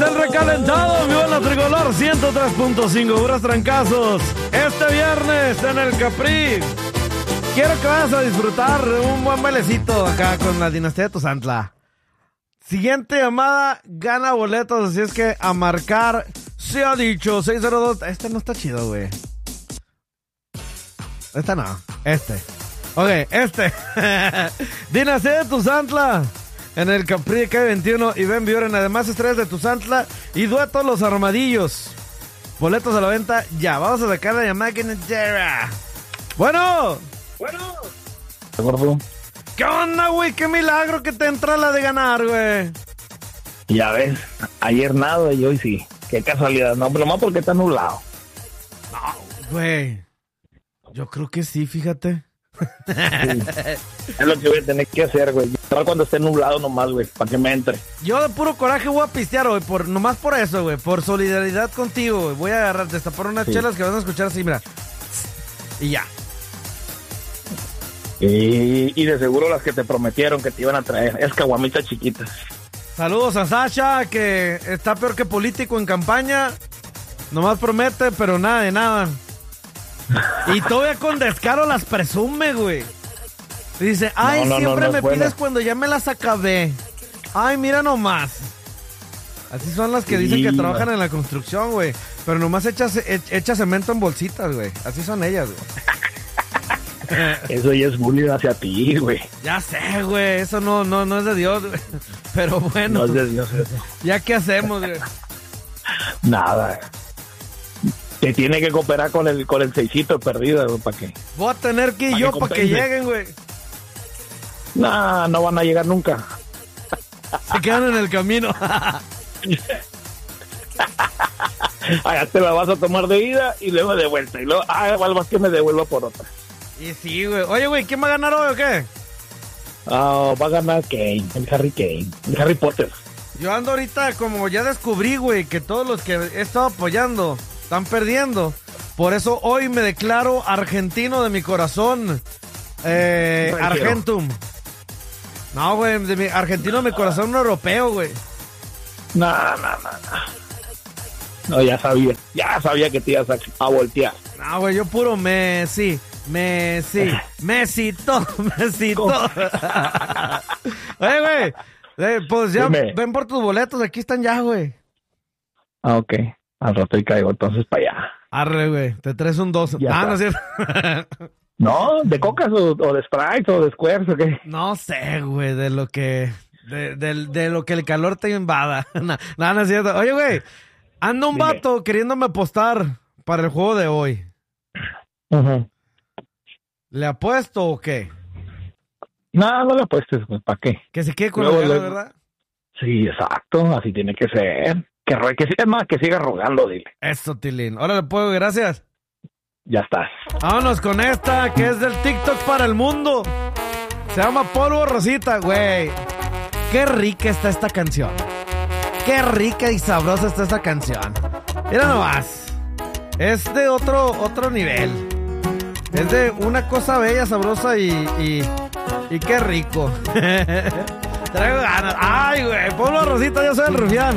el recalentado, vivo en la Tricolor 103.5, puros trancazos. Este viernes en el Capri. Quiero que vayas a disfrutar de un buen bailecito acá con la dinastía de Tuzantla. Siguiente llamada, gana boletos, así es que a marcar, se ha dicho, 602. Este no está chido, güey. Este no, este. Ok, este. Dinastía de Tuzantla. En el Capri de Calle 21 y Ben Bioren, además estrellas de Tuzantla y dueto Los Armadillos. Boletos a la venta ya. Vamos a sacar la llamada que entera. Bueno. Gordo. ¿Qué onda, güey? Qué milagro que te entra la de ganar, güey. Ya ves, ayer nada y hoy sí. Qué casualidad, no, pero más porque está nublado. No, güey. Yo creo que sí, fíjate. Sí. Es lo que voy a tener que hacer, güey. Cuando esté nublado nomás, güey, para que me entre. Yo de puro coraje voy a pistear, güey, nomás por eso, güey, por solidaridad contigo, güey. Voy a agarrar, destapar unas chelas que van a escuchar así, mira. Y ya. Y de seguro las que te prometieron que te iban a traer. Es caguamitas chiquitas. Saludos a Sasha, que está peor que político en campaña. Nomás promete, pero nada de nada. Y todavía con descaro las presume, güey. Dice, ay, siempre me pides cuando ya me las acabé. Ay, mira nomás. Así son las que dicen que trabajan en la construcción, güey. Pero nomás echa cemento en bolsitas, güey. Así son ellas, güey. Eso ya es bullying hacia ti, güey. Ya sé, güey. Eso no es de Dios, güey. Pero bueno. No es de Dios eso. ¿Ya qué hacemos, güey? Nada. Te tiene que cooperar con el seisito perdido, güey, ¿para qué? Voy a tener que ir yo para que lleguen, güey. Nah, no van a llegar nunca. Se quedan en el camino. Allá te la vas a tomar de ida y luego de vuelta. Y luego, igual más que me devuelva por otra. Y sí, güey. Oye, güey, ¿quién va a ganar hoy o qué? Va a ganar Kane, el Harry Potter. Yo ando ahorita, como ya descubrí, güey, que todos los que he estado apoyando están perdiendo. Por eso hoy me declaro argentino de mi corazón. Argentum. No, güey, argentino de mi corazón, un europeo, güey. No, ya sabía que te ibas a voltear. No, güey, yo puro Messi. Mesito. Oye, güey, pues ya ven por tus boletos, aquí están ya, güey. Ok, al rato y caigo entonces para allá. Arre, güey, te traes un 2. No es cierto. No, ¿de cocas o de Sprite o de Squares o qué? No sé, güey, de lo que el calor te invada. No es cierto. Oye, güey, anda un vato queriéndome apostar para el juego de hoy. Uh-huh. ¿Le apuesto o qué? No le apuestes, güey, ¿para qué? Que se quede con la ¿verdad? Sí, exacto, así tiene que ser. Que siga rogando, dile. Eso, Tilín. Órale, puedo, gracias. Ya estás. Vámonos con esta, que es del TikTok para el mundo. Se llama Polvo Rosita, güey. Qué rica está esta canción. Qué rica y sabrosa está esta canción. Mira nomás. Es de otro nivel. Es de una cosa bella, sabrosa y qué rico. Traigo ganas. Ay, güey. Polvo Rosita, yo soy el rufián.